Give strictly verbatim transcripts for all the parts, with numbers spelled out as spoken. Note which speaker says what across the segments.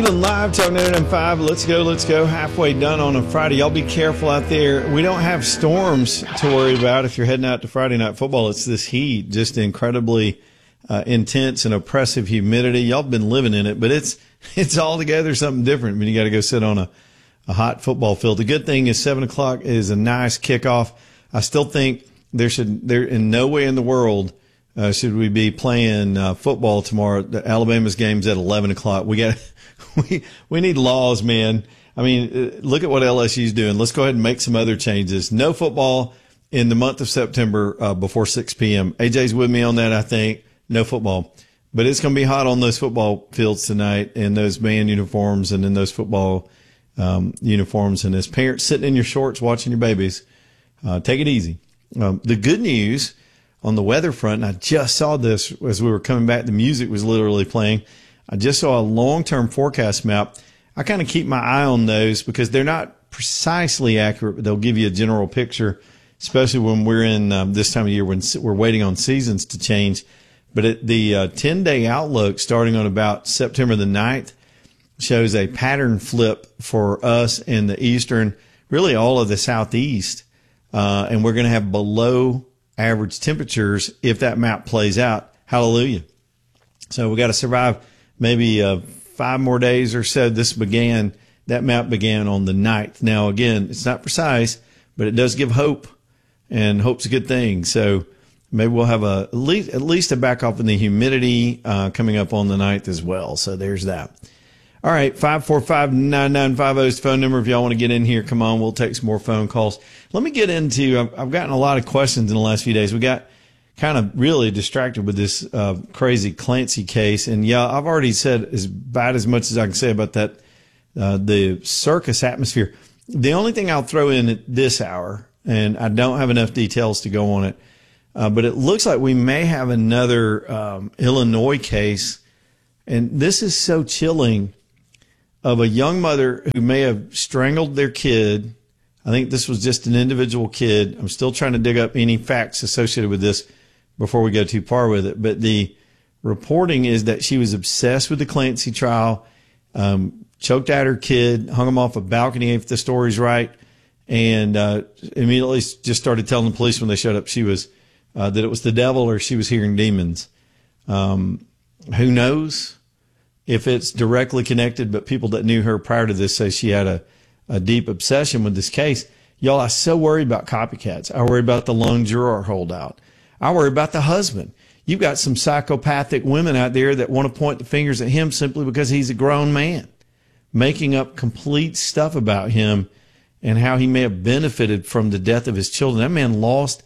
Speaker 1: Live, Talk nine nine five. Let's go, let's go. Halfway done on a Friday. Y'all be careful out there. We don't have storms to worry about if you're heading out to Friday night football. It's this heat, just incredibly uh, intense and oppressive humidity. Y'all been living in it, but it's it's altogether something different when you got to go sit on a, a hot football field. The good thing is seven o'clock is a nice kickoff. I still think there should, there in no way in the world uh, should we be playing uh, football tomorrow. The Alabama's game's at eleven o'clock. We got We we need laws, man. I mean, look at what L S U's doing. Let's go ahead and make some other changes. No football in the month of September uh, before six p.m. A J's with me on that, I think. No football. But it's going to be hot on those football fields tonight in those band uniforms and in those football um, uniforms. And as parents sitting in your shorts watching your babies, uh, take it easy. Um, the good news on the weather front, and I just saw this as we were coming back, the music was literally playing. I just saw a long-term forecast map. I kind of keep my eye on those because they're not precisely accurate, but they'll give you a general picture, especially when we're in um, this time of year when we're waiting on seasons to change. But it, the uh, ten-day outlook starting on about September the ninth shows a pattern flip for us in the eastern, really all of the southeast, uh, and we're going to have below average temperatures if that map plays out. Hallelujah. So we got to survive maybe uh, five more days or so. This began, that map began on the ninth. Now, again, it's not precise, but it does give hope, and hope's a good thing. So maybe we'll have a, at least, at least a back off in the humidity uh, coming up on the ninth as well. So there's that. All right, five four five, nine nine five zero is the phone number. If y'all want to get in here, come on, we'll take some more phone calls. Let me get into, I've, I've gotten a lot of questions in the last few days. We got kind of really distracted with this uh, crazy Clancy case. And yeah, I've already said as about as much as I can say about that, uh, the circus atmosphere. The only thing I'll throw in at this hour, and I don't have enough details to go on it, uh, but it looks like we may have another um, Illinois case. And this is so chilling, of a young mother who may have strangled their kid. I think this was just an individual kid. I'm still trying to dig up any facts associated with this before we go too far with it. But the reporting is that she was obsessed with the Clancy trial, um, choked out her kid, hung him off a balcony, if the story's right, and uh, immediately just started telling the police when they showed up she was uh, that it was the devil or she was hearing demons. Um, who knows if it's directly connected, but people that knew her prior to this say she had a, a deep obsession with this case. Y'all, I so worried about copycats. I worry about the lone juror holdout. I worry about the husband. You've got some psychopathic women out there that want to point the fingers at him simply because he's a grown man, making up complete stuff about him and how he may have benefited from the death of his children. That man lost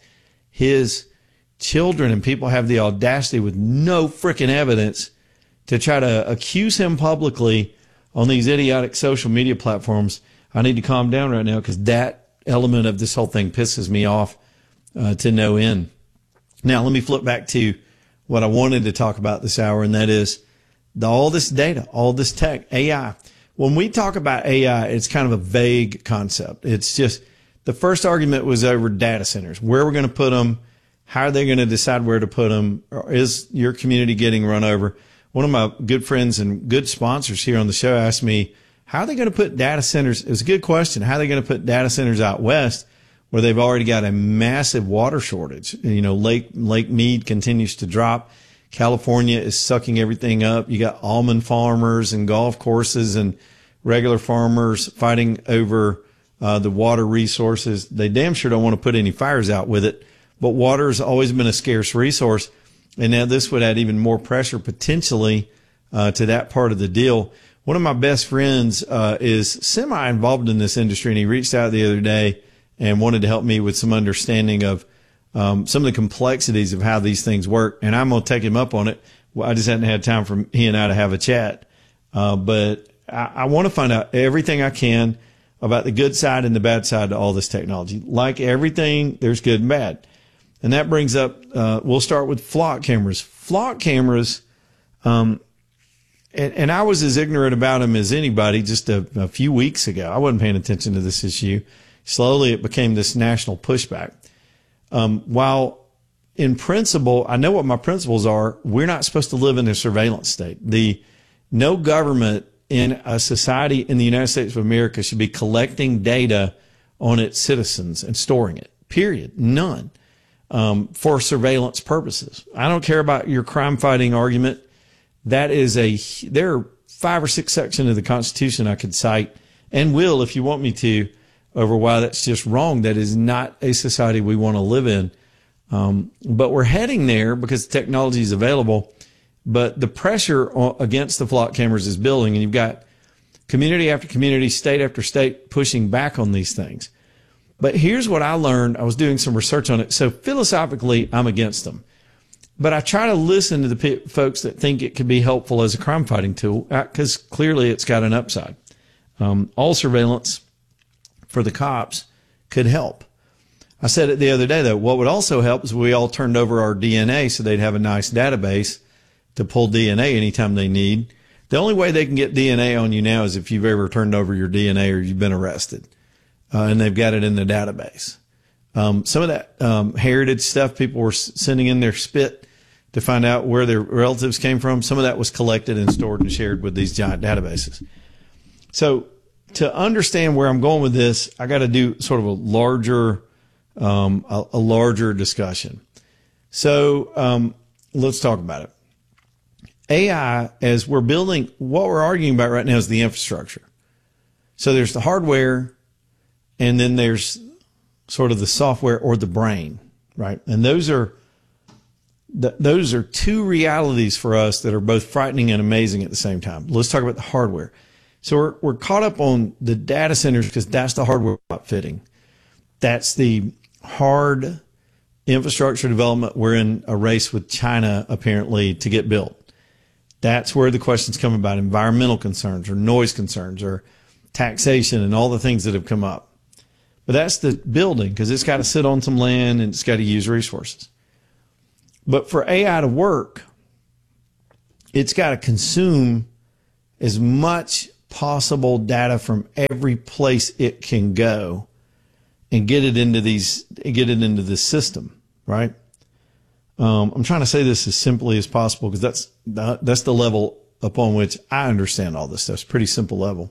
Speaker 1: his children, and people have the audacity with no freaking evidence to try to accuse him publicly on these idiotic social media platforms. I need to calm down right now because that element of this whole thing pisses me off uh, to no end. Now, let me flip back to what I wanted to talk about this hour, and that is the, all this data, all this tech, A I. When we talk about A I, it's kind of a vague concept. It's just the first argument was over data centers, where we're going to put them, how are they going to decide where to put them, or is your community getting run over? One of my good friends and good sponsors here on the show asked me, how are they going to put data centers? It was a good question. How are they going to put data centers out west where they've already got a massive water shortage? You know, Lake, Lake Mead continues to drop. California is sucking everything up. You got almond farmers and golf courses and regular farmers fighting over uh, the water resources. They damn sure don't want to put any fires out with it, but water has always been a scarce resource. And now this would add even more pressure potentially uh, to that part of the deal. One of my best friends uh, is semi-involved in this industry, and he reached out the other day and wanted to help me with some understanding of um, some of the complexities of how these things work. And I'm going to take him up on it. Well, I just hadn't had time for he and I to have a chat. Uh, but I, I want to find out everything I can about the good side and the bad side to all this technology. Like everything, there's good and bad. And that brings up, uh, we'll start with flock cameras. Flock cameras, um, and, and I was as ignorant about them as anybody just a, a few weeks ago. I wasn't paying attention to this issue. Slowly it became this national pushback. Um, while in principle, I know what my principles are. We're not supposed to live in a surveillance state. The no government in a society in the United States of America should be collecting data on its citizens and storing it, period. None. Um, for surveillance purposes. I don't care about your crime fighting argument. That is a, there are five or six sections of the Constitution I could cite and will, if you want me to, over why that's just wrong. That is not a society we want to live in. Um, but we're heading there because technology is available. But the pressure against the flock cameras is building, and you've got community after community, state after state pushing back on these things. But here's what I learned. I was doing some research on it. So philosophically, I'm against them. But I try to listen to the p- folks that think it could be helpful as a crime fighting tool, because clearly it's got an upside. Um, all surveillance for the cops could help. I said it the other day, though. What would also help is we all turned over our D N A so they'd have a nice database to pull D N A anytime they need. The only way they can get D N A on you now is if you've ever turned over your D N A or you've been arrested. Uh, and they've got it in the database. Um, some of that um, heritage stuff, people were s- sending in their spit to find out where their relatives came from. Some of that was collected and stored and shared with these giant databases. So to understand where I'm going with this, I got to do sort of a larger, um, a, a larger discussion. So um, let's talk about it. A I, as we're building, what we're arguing about right now is the infrastructure. So there's the hardware, and then there's sort of the software or the brain, right? And those are th- those are two realities for us that are both frightening and amazing at the same time. Let's talk about the hardware. So we're we're caught up on the data centers because that's the hardware outfitting. That's the hard infrastructure development. We're in a race with China apparently to get built. That's where the questions come about environmental concerns or noise concerns or taxation and all the things that have come up. But that's the building, because it's got to sit on some land and it's got to use resources. But for A I to work, it's got to consume as much possible data from every place it can go and get it into these, get it into this system, right? Um, I'm trying to say this as simply as possible because that's the, that's the level upon which I understand all this stuff. It's a pretty simple level.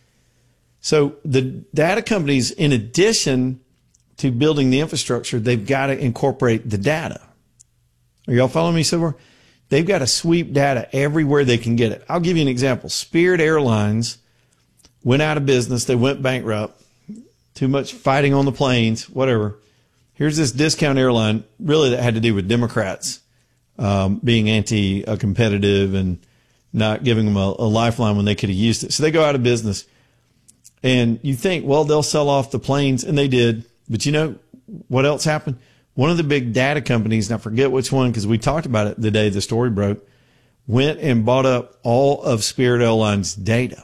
Speaker 1: So the data companies, in addition to building the infrastructure, they've got to incorporate the data. Are y'all following me so far? They've got to sweep data everywhere they can get it. I'll give you an example. Spirit Airlines went out of business. They went bankrupt. Too much fighting on the planes, whatever. Here's this discount airline, really that had to do with Democrats um, being anti-competitive and not giving them a, a lifeline when they could have used it. So they go out of business. And you think, well, they'll sell off the planes, and they did. But you know what else happened? One of the big data companies, and I forget which one because we talked about it the day the story broke, went and bought up all of Spirit Airlines' data.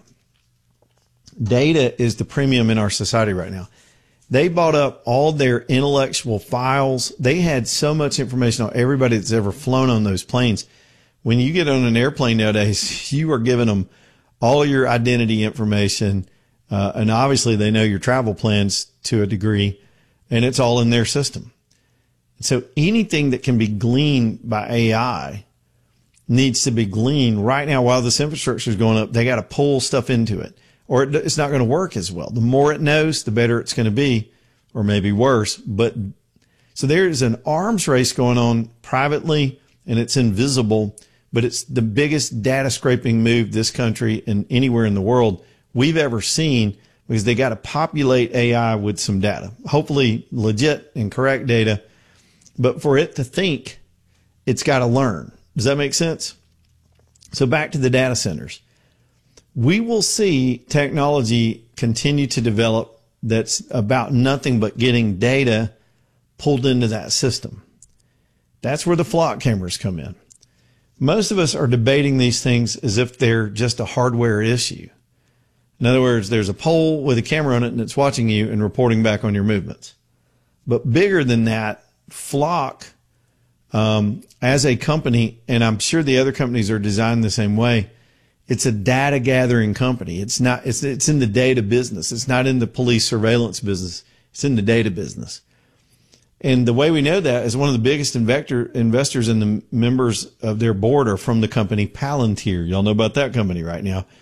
Speaker 1: Data is the premium in our society right now. They bought up all their intellectual files. They had so much information on everybody that's ever flown on those planes. When you get on an airplane nowadays, you are giving them all your identity information. Uh, and obviously they know your travel plans to a degree, and it's all in their system. So anything that can be gleaned by A I needs to be gleaned right now while this infrastructure is going up. They got to pull stuff into it, or it, it's not going to work as well. The more it knows, the better it's going to be, or maybe worse. But so there's an arms race going on privately, and it's invisible, but it's the biggest data scraping move this country and anywhere in the world we've ever seen, because they got to populate A I with some data, hopefully legit and correct data. But for it to think, it's got to learn. Does that make sense? So back to the data centers. We will see technology continue to develop that's about nothing but getting data pulled into that system. That's where the flock cameras come in. Most of us are debating these things as if they're just a hardware issue. In other words, there's a pole with a camera on it and it's watching you and reporting back on your movements. But bigger than that, Flock, um, as a company, and I'm sure the other companies are designed the same way, it's a data gathering company. It's not, it's, it's in the data business. It's not in the police surveillance business. It's in the data business. And the way we know that is one of the biggest investor, investors and the members of their board are from the company Palantir. Y'all know about that company right now.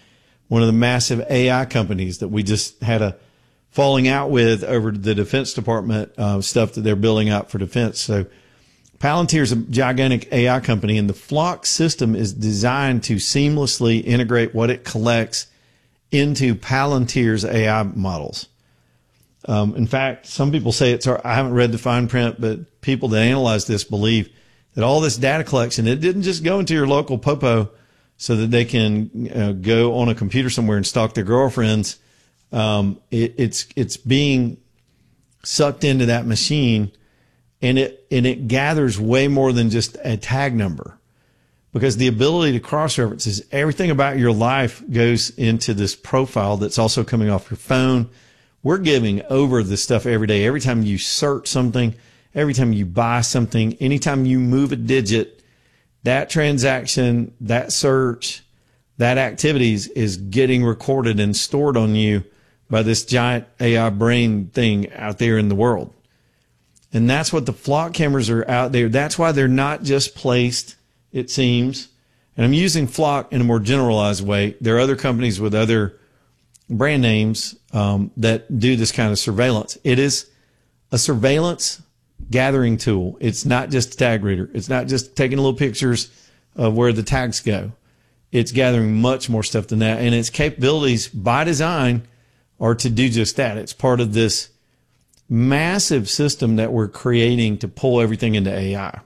Speaker 1: one of the massive A I companies that we just had a falling out with over the Defense Department uh, stuff that they're building out for defense. So Palantir is a gigantic A I company, and the Flock system is designed to seamlessly integrate what it collects into Palantir's A I models. Um, in fact, some people say it's, I haven't read the fine print, but people that analyze this believe that all this data collection, it didn't just go into your local popo so that they can uh, go on a computer somewhere and stalk their girlfriends. Um, it, it's, it's being sucked into that machine, and it, and it gathers way more than just a tag number, because the ability to cross-reference is everything about your life goes into this profile that's also coming off your phone. We're giving over this stuff every day. Every time you search something, every time you buy something, anytime you move a digit, that transaction, that search, that activities is getting recorded and stored on you by this giant A I brain thing out there in the world. And that's what the Flock cameras are out there. That's why they're not just placed, it seems. And I'm using Flock in a more generalized way. There are other companies with other brand names um, that do this kind of surveillance. It is a surveillance gathering tool. It's not just a tag reader. It's not just taking little pictures of where the tags go. It's gathering much more stuff than that. And its capabilities by design are to do just that. It's part of this massive system that we're creating to pull everything into A I.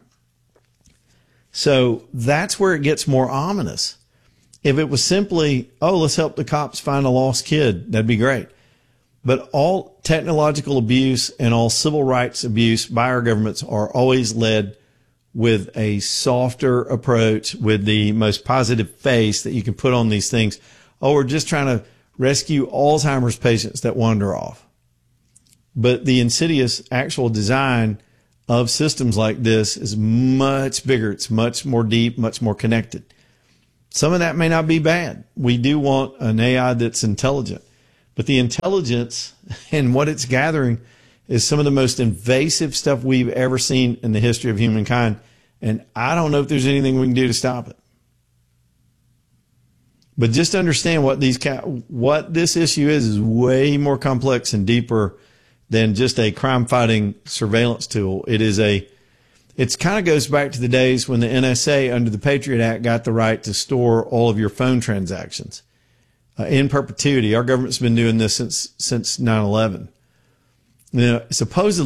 Speaker 1: So that's where it gets more ominous. If it was simply, oh, let's help the cops find a lost kid, that'd be great. But all technological abuse and all civil rights abuse by our governments are always led with a softer approach, with the most positive face that you can put on these things. Oh, we're just trying to rescue Alzheimer's patients that wander off. But the insidious actual design of systems like this is much bigger. It's much more deep, much more connected. Some of that may not be bad. We do want an A I that's intelligent. But the intelligence and what it's gathering is some of the most invasive stuff we've ever seen in the history of humankind. And I don't know if there's anything we can do to stop it. But just understand what these what this issue is is way more complex and deeper than just a crime-fighting surveillance tool. It is a, it's kind of goes back to the days when the N S A under the Patriot Act got the right to store all of your phone transactions uh, in perpetuity. Our government's been doing this since since nine eleven. You know, supposedly